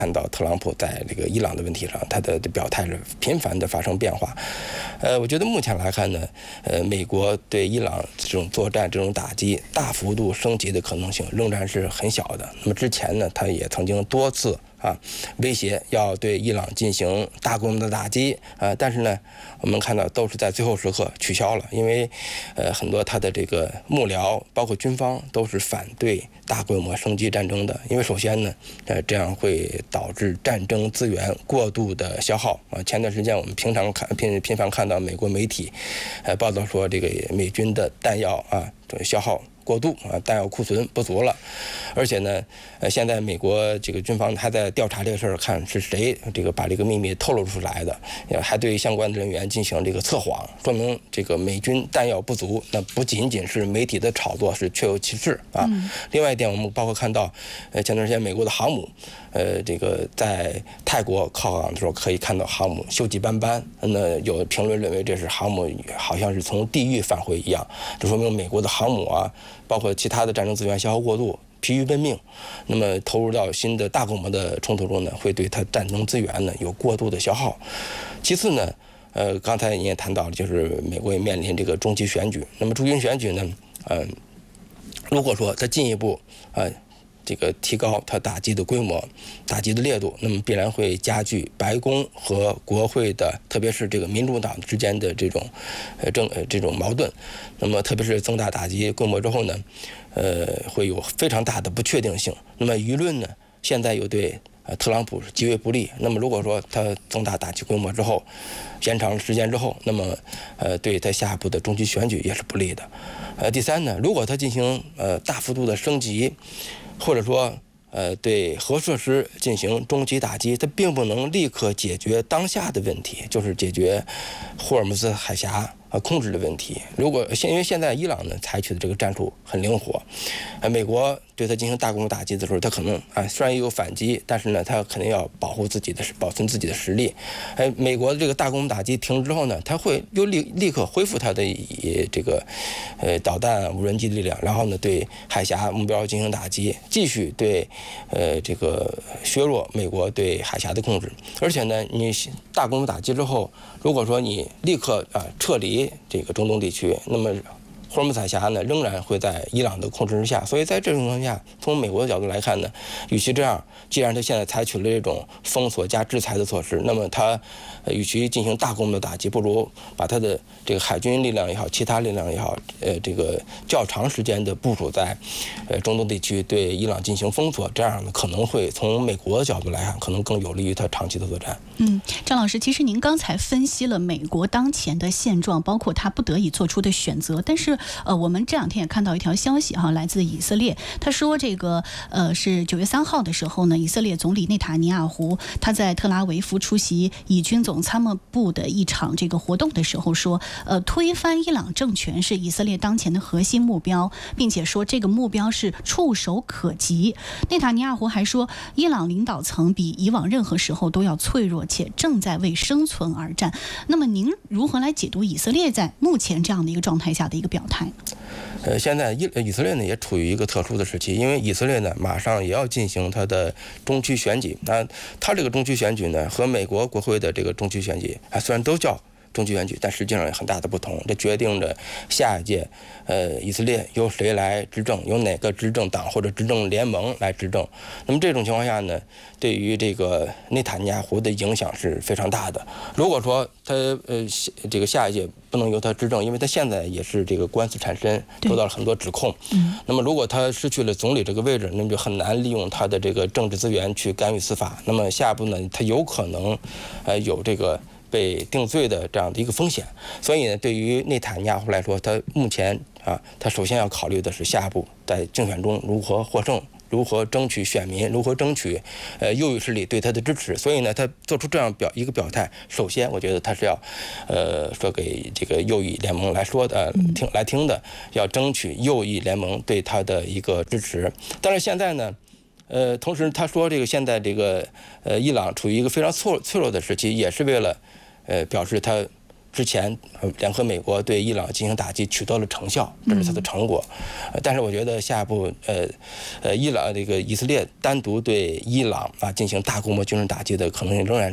看到特朗普在这个伊朗的问题上，他的表态是频繁的发生变化。我觉得目前来看呢，美国对伊朗这种作战、这种打击大幅度升级的可能性仍然是很小的。那么之前呢，他也曾经多次威胁要对伊朗进行大规模的打击但是呢，我们看到都是在最后时刻取消了，因为很多他的这个幕僚，包括军方都是反对大规模升级战争的，因为首先呢，这样会导致战争资源过度的消耗前段时间我们频繁看到美国媒体报道说，这个美军的弹药消耗过度弹药库存不足了，而且呢，现在美国这个军方还在调查这个事儿，看是谁这个把这个秘密透露出来的，还对相关的人员进行这个测谎，说明这个美军弹药不足，那不仅仅是媒体的炒作，是确有其事另外一点，我们包括看到前段时间美国的航母，这个在泰国靠港的时候，可以看到航母锈迹斑斑，那有评论认为这是航母好像是从地狱返回一样，这说明美国的航母包括其他的战争资源消耗过度，疲于奔命，那么投入到新的大规模的冲突中呢，会对它战争资源呢有过度的消耗。其次呢，刚才你也谈到了，就是美国也面临这个中期选举，那么中期选举呢，如果说它进一步这个提高它打击的规模、打击的烈度，那么必然会加剧白宫和国会的，特别是这个民主党之间的这种矛盾。那么特别是增大打击规模之后呢，会有非常大的不确定性。那么舆论呢，现在又对特朗普是极为不利。那么如果说他增大打击规模之后，延长时间之后，那么对他下一步的中期选举也是不利的。第三呢，如果他进行大幅度的升级，或者说对核设施进行中期打击，它并不能立刻解决当下的问题，就是解决霍尔木兹海峡控制的问题。因为现在伊朗呢采取的这个战术很灵活，美国对它进行大规模打击的时候，它可能虽然也有反击，但是呢，它肯定要保存自己的实力。美国的这个大规模打击停之后呢，它会又立刻恢复它的这个导弹无人机的力量，然后呢对海峡目标进行打击，继续对这个削弱美国对海峡的控制。而且呢，你大规模打击之后，如果说你立刻撤离这个中东地区，那么霍尔木兹海峡呢仍然会在伊朗的控制之下。所以在这种情况下，从美国的角度来看呢，与其这样，既然他现在采取了这种封锁加制裁的措施，那么他与其进行大规模的打击，不如把他的这个海军力量也好，其他力量也好，这个较长时间的部署在中东地区，对伊朗进行封锁，这样呢可能会从美国的角度来看，可能更有利于他长期的作战。 张老师，其实您刚才分析了美国当前的现状，包括他不得已做出的选择，但是我们这两天也看到一条消息来自以色列，他说这个是9月3号的时候呢，以色列总理内塔尼亚胡他在特拉维夫出席以军总参谋部的一场这个活动的时候说，推翻伊朗政权是以色列当前的核心目标，并且说这个目标是触手可及。内塔尼亚胡还说，伊朗领导层比以往任何时候都要脆弱，且正在为生存而战。那么您如何来解读以色列在目前这样的一个状态下的一个表态？ 现在以色列呢也处于一个特殊的时期，因为以色列呢马上也要进行它的中期选举。那它这个中期选举呢和美国国会的这个中期选举虽然都叫中期选举，但实际上有很大的不同。这决定着下一届以色列由谁来执政，由哪个执政党或者执政联盟来执政。那么这种情况下呢，对于这个内塔尼亚胡的影响是非常大的。如果说他这个下一届不能由他执政，因为他现在也是这个官司缠身，受到了很多指控。那么如果他失去了总理这个位置，那么就很难利用他的这个政治资源去干预司法。那么下一步呢，他有可能有这个被定罪的这样的一个风险。所以呢，对于内塔尼亚胡来说，他目前他首先要考虑的是下一步在竞选中如何获胜，如何争取选民，如何争取右翼势力对他的支持。所以呢，他做出这样一个表态，首先我觉得他是要说给这个右翼联盟来说的听的，要争取右翼联盟对他的一个支持。但是现在呢，同时他说这个现在这个伊朗处于一个非常脆弱的时期，也是为了表示他之前联合美国对伊朗进行打击取得了成效，这是它的成果。但是我觉得下一步伊朗这个以色列单独对伊朗进行大规模军事打击的可能性仍然